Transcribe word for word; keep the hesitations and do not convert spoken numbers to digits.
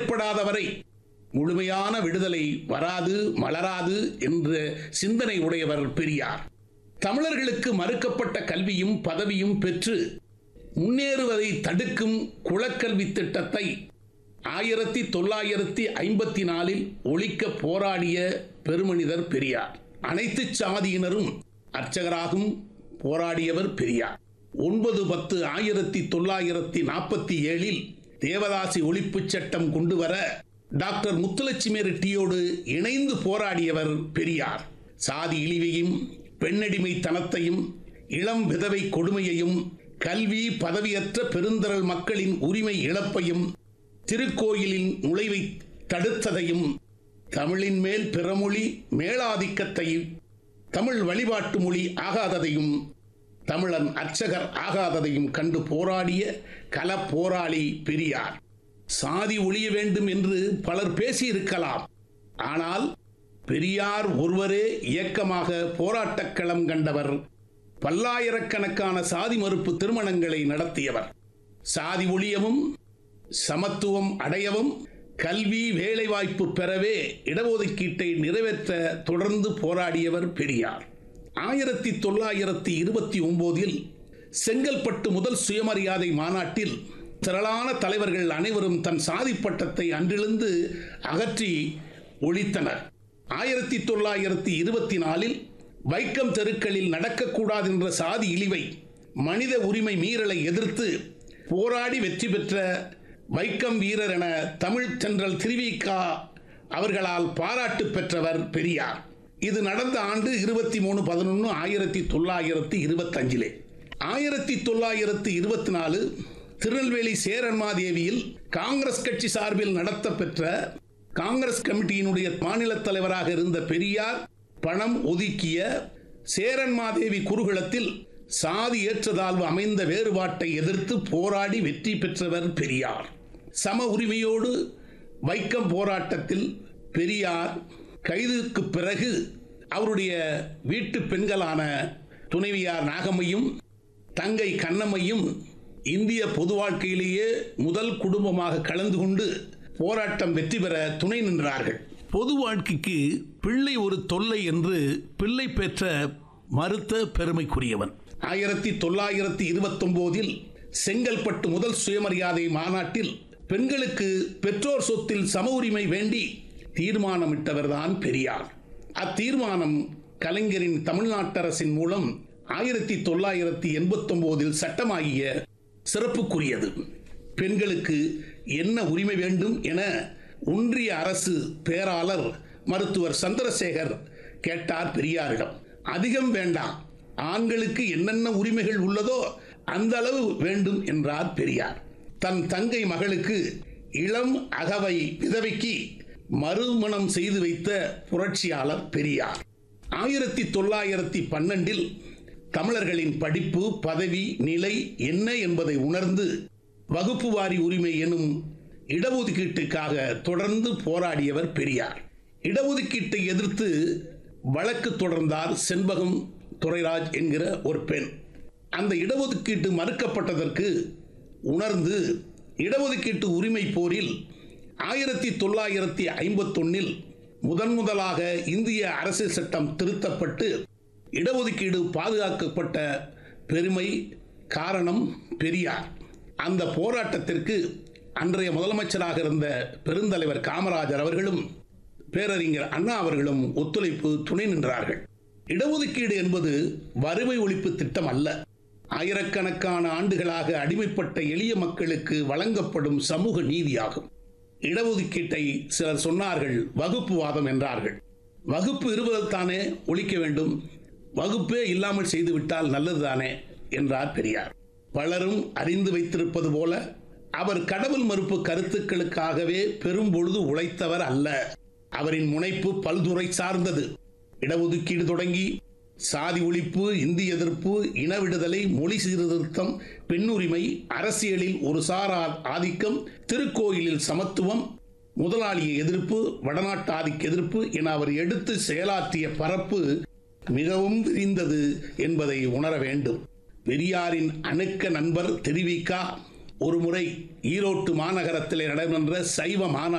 ஏற்படாதவரை முழுமையான விடுதலை வராது, மலராது என்ற சிந்தனை உடையவர் பெரியார். தமிழர்களுக்கு மறுக்கப்பட்ட கல்வியும் பதவியும் பெற்று முன்னேறுவதை தடுக்கும் குலக்கல்வி திட்டத்தை ஆயிரத்தி தொள்ளாயிரத்தி ஐம்பத்தி நாலில் ஒழிக்க போராடிய பெருமனிதர் பெரியார். அனைத்து சாதியினரும் அர்ச்சகராகவும் போராடியவர் பெரியார். ஒன்பது பத்து ஆயிரத்தி தொள்ளாயிரத்தி நாற்பத்தி ஏழில் தேவதாசி ஒழிப்பு சட்டம் கொண்டு வர டாக்டர் முத்துலட்சுமி ரெட்டியோடு இணைந்து போராடியவர் பெரியார். சாதி இழிவையும் பெண்ணடிமைத்தனத்தையும் இளம் விதவை கொடுமையையும் கல்வி பதவியற்ற பெருந்திரள் மக்களின் உரிமை இழப்பையும் திருக்கோயிலின் நுழைவை தடுத்ததையும் தமிழின் மேல் பிறமொழி மேலாதிக்கத்தையும் தமிழ் வழிபாட்டு மொழி ஆகாததையும் தமிழன் அர்ச்சகர் ஆகாததையும் கண்டு போராடிய கள போராளி பெரியார். சாதி ஒழிய வேண்டும் என்று பலர் பேசியிருக்கலாம். ஆனால் பெரியார் ஒருவரே இயக்கமாக போராட்டக் களம் கண்டவர். பல்லாயிரக்கணக்கான சாதி மறுப்பு திருமணங்களை நடத்தியவர். சாதி ஒழியவும் சமத்துவம் அடையவும் கல்வி வேலைவாய்ப்பு பெறவே இடஒதுக்கீட்டை நிறைவேற்ற தொடர்ந்து போராடியவர் பெரியார். ஆயிரத்தி தொள்ளாயிரத்தி இருபத்தி ஒன்பதில் செங்கல்பட்டு முதல் சுயமரியாதை மாநாட்டில் திரளான தலைவர்கள் அனைவரும் தன் சாதி பட்டத்தை அன்றிலிருந்து அகற்றி ஒழித்தனர். ஆயிரத்தி தொள்ளாயிரத்தி இருபத்தி நாலில் வைக்கம் தெருக்களில் நடக்கக்கூடாது என்ற சாதி இழிவை, மனித உரிமை மீறலை எதிர்த்து போராடி வெற்றி பெற்ற வைக்கம் வீரர் என தமிழ் தென்றல் திருவிக்கா அவர்களால் பாராட்டு பெற்றவர் பெரியார். இது நடந்த ஆண்டு இருபத்தி மூணு பதினொன்று ஆயிரத்தி தொள்ளாயிரத்தி இருபத்தி அஞ்சிலே. ஆயிரத்தி தொள்ளாயிரத்தி இருபத்தி நாலு திருநெல்வேலி சேரன்மாதேவியில் காங்கிரஸ் கட்சி சார்பில் நடத்தப்பெற்ற காங்கிரஸ் கமிட்டியினுடைய மாநில தலைவராக இருந்த பெரியார் பணம் ஒதுக்கிய சேரன்மாதேவி குருகுலத்தில் சாதி ஏற்றதாழ்வு அமைந்த வேறுபாட்டை எதிர்த்து போராடி வெற்றி பெற்றவர் பெரியார். சம உரிமையோடு வைக்கம் போராட்டத்தில் பெரியார் கைதுக்கு பிறகு அவருடைய வீட்டு பெண்களான துணைவியார் நாகம்மையும் தங்கை கண்ணம்மையும் இந்திய பொது வாழ்க்கையிலேயே முதல் குடும்பமாக கலந்து கொண்டு போராட்டம் வெற்றி பெற துணை நின்றார்கள். பொது வாழ்க்கைக்கு பிள்ளை ஒரு தொல்லை என்று பிள்ளை பெற்ற மறுத்த பெருமைக்குரியவன். ஆயிரத்தி தொள்ளாயிரத்தி இருபத்தி ஒன்பதில் செங்கல்பட்டு முதல் சுயமரியாதை மாநாட்டில் பெண்களுக்கு பெற்றோர் சொத்தில் சம உரிமை வேண்டி தீர்மானமிட்டவர்தான் பெரியார். அத்தீர்மானம் கலைஞரின் தமிழ்நாட்டரசின் மூலம் ஆயிரத்தி தொள்ளாயிரத்தி எண்பத்தி ஒன்பதில் சட்டமாகிய சிறப்புக்குரியது. பெண்களுக்கு என்ன உரிமை வேண்டும் என ஒன்றிய அரசு பேராளர் மருத்துவர் சந்திரசேகர் கேட்டார் பெரியாரிடம். அதிகம் வேண்டாம், ஆண்களுக்கு என்னென்ன உரிமைகள் உள்ளதோ அந்த அளவு வேண்டும் என்றார் பெரியார். தன் தங்கை மகளுக்கு இளம் அகவை விதவைக்கு மறுமணம் செய்து வைத்த புரட்சியாளர் பெரியார். ஆயிரத்தி தொள்ளாயிரத்தி பன்னெண்டில் தமிழர்களின் படிப்பு பதவி நிலை என்ன என்பதை உணர்ந்து வகுப்பு வாரி உரிமை எனும் இடஒதுக்கீட்டுக்காக தொடர்ந்து போராடியவர் பெரியார். இடஒதுக்கீட்டை எதிர்த்து வழக்கு தொடர்ந்தார் செண்பகம் துரைராஜ் என்கிற ஒரு பெண். அந்த இடஒதுக்கீட்டு மறுக்கப்பட்டதற்கு உணர்ந்து இடஒதுக்கீட்டு உரிமை போரில் ஆயிரத்தி தொள்ளாயிரத்தி ஐம்பத்தி ஒன்னில் முதன் முதலாக இந்திய அரசியல் சட்டம் திருத்தப்பட்டு இடஒதுக்கீடு பாதுகாக்கப்பட்ட பெருமை காரணம் பெரியார். அந்த போராட்டத்திற்கு அன்றைய முதலமைச்சராக இருந்த பெருந்தலைவர் காமராஜர் அவர்களும் பேரறிஞர் அண்ணா அவர்களும் ஒத்துழைப்பு துணை நின்றார்கள். இடஒதுக்கீடு என்பது வறுமை ஒழிப்பு திட்டம் அல்ல. ஆயிரக்கணக்கான ஆண்டுகளாக அடிமைப்பட்ட எளிய மக்களுக்கு வழங்கப்படும் சமூக நீதியாகும். இடஒதுக்கீட்டை சிலர் சொன்னார்கள் வகுப்புவாதம் என்றார்கள். வகுப்பு இருப்பதைத்தானே ஒழிக்க வேண்டும், வகுப்பே இல்லாமல் செய்துவிட்டால் நல்லதுதானே என்றார் பெரியார். பலரும் அறிந்து வைத்திருப்பது போல அவர் கடவுள் மறுப்பு கருத்துக்களுக்காகவே பெரும்பொழுது உழைத்தவர் அல்ல. அவரின் முனைப்பு பல்துறை சார்ந்தது. இடஒதுக்கீடு தொடங்கி சாதி ஒழிப்பு, இந்தி எதிர்ப்பு, இன விடுதலை, மொழி சீர்திருத்தம், பெண்ணுரிமை, அரசியலில் ஒரு சாரா ஆதிக்கம், திருக்கோயிலில் சமத்துவம், முதலாளிய எதிர்ப்பு, வடநாட்டு ஆதிக்க எதிர்ப்பு என அவர் எடுத்து செயலாற்றிய பரப்பு மிகவும் விரிந்தது என்பதை உணர வேண்டும். பெரியாரின் அணுக்க நண்பர் திருவிக்கா ஒருமுறை ஈரோட்டு மாநகரத்தில் நடைபெற்ற சைவ மாநாட்டில்